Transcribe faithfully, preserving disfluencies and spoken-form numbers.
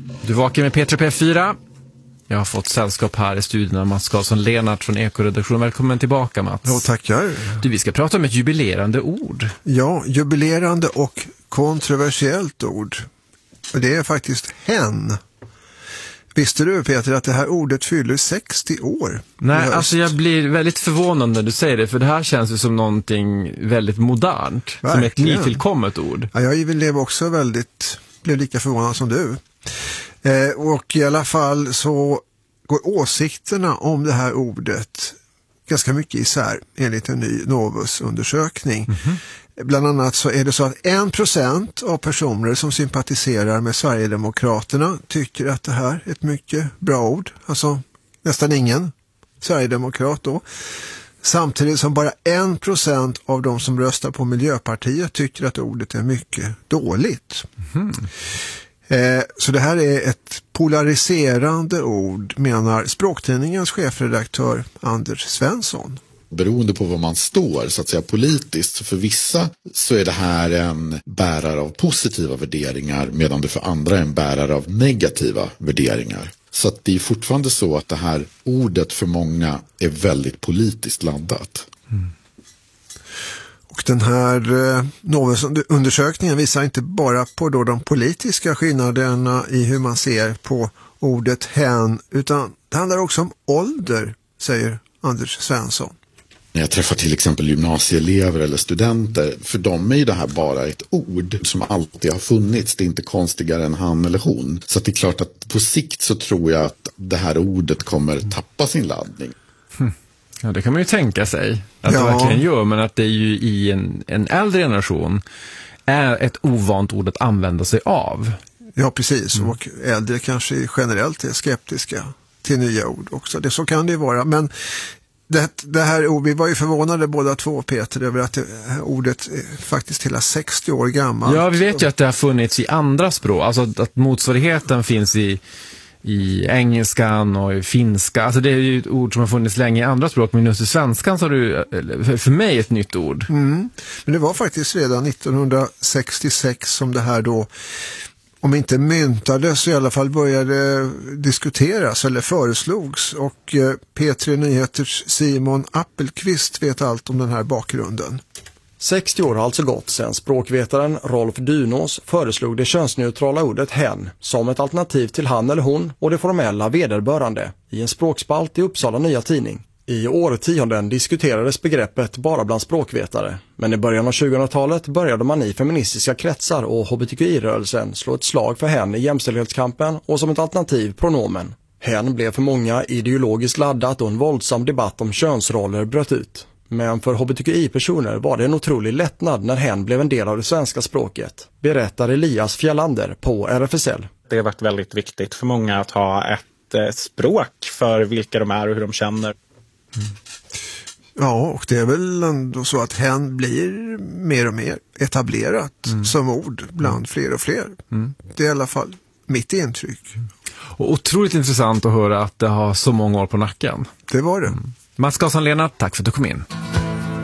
Du vakar med Petra P fyra. Jag har fått sällskap här i studion av Mats Karlsson-Lennart från Ekoredaktionen. Välkommen tillbaka, Mats. Ja, tackar. Du, vi ska prata om ett jubilerande ord. Ja, jubilerande och kontroversiellt ord. Och det är faktiskt hen. Visste du, Peter, att det här ordet fyller sextio år? Nej, alltså jag blir väldigt förvånad när du säger det, för det här känns ju som någonting väldigt modernt. Verkligen. Som ett nytillkommet ord. Ja, jag blev också väldigt, blev lika förvånad som du. Eh, och i alla fall så går åsikterna om det här ordet ganska mycket isär enligt en ny Novus-undersökning. Mm-hmm. Bland annat så är det så att en procent av personer som sympatiserar med Sverigedemokraterna tycker att det här är ett mycket bra ord. Alltså nästan ingen Sverigedemokrat då. Samtidigt som bara en procent av de som röstar på Miljöpartiet tycker att ordet är mycket dåligt. Mm-hmm. Eh, så det här är ett polariserande ord, menar Språktidningens chefredaktör Anders Svensson. Beroende på vad man står så att säga politiskt, så för vissa så är det här en bärare av positiva värderingar, medan det för andra är en bärare av negativa värderingar. Så att det är fortfarande så att det här ordet för många är väldigt politiskt laddat. Mm. Och den här eh, Novus-undersökningen visar inte bara på då de politiska skillnaderna i hur man ser på ordet hen, utan det handlar också om ålder, säger Anders Svensson. När jag träffar till exempel gymnasieelever eller studenter, för dem är ju det här bara ett ord som alltid har funnits. Det är inte konstigare än han eller hon. Så att det är klart att på sikt så tror jag att det här ordet kommer tappa sin laddning. Hmm. Ja, det kan man ju tänka sig att ja. det verkligen gör, men att det är ju i en, en äldre generation är ett ovant ord att använda sig av. Ja, precis. Mm. Och äldre kanske generellt är skeptiska till nya ord också. Det, så kan det ju vara, men det, det här, vi var ju förvånade båda två, Peter, över att det här ordet är faktiskt hela sextio år gammalt. Ja, vi vet ju att det har funnits i andra språk, alltså att motsvarigheten finns i i engelskan och i finska. Alltså det är ju ett ord som har funnits länge i andra språk, men just i svenskan så är det för mig ett nytt ord. Mm. Men det var faktiskt redan nittonhundrasextiosex som det här då, om inte myntades, så i alla fall började diskuteras eller föreslogs. Och eh, P tre Nyheters Simon Appelqvist vet allt om den här bakgrunden. sextio år har alltså gått sedan språkvetaren Rolf Dynås föreslog det könsneutrala ordet hen som ett alternativ till han eller hon och det formella vederbörande i en språkspalt i Uppsala Nya Tidning. I årtionden diskuterades begreppet bara bland språkvetare, men i början av tjugohundratalet började man i feministiska kretsar och hbtqi-rörelsen slå ett slag för hen i jämställdhetskampen och som ett alternativ pronomen. Hen blev för många ideologiskt laddat och en våldsam debatt om könsroller bröt ut. Men för hbtqi-personer var det en otrolig lättnad när hen blev en del av det svenska språket, berättar Elias Fjallander på R F S L. Det har varit väldigt viktigt för många att ha ett eh, språk för vilka de är och hur de känner. Mm. Ja, och det är väl ändå så att hen blir mer och mer etablerat mm. som ord bland fler och fler. Mm. Det är i alla fall mitt intryck. Mm. Och otroligt intressant att höra att det har så många år på nacken. Det var det. Mm. Mats Karlsson-Lennart, tack för att du kom in.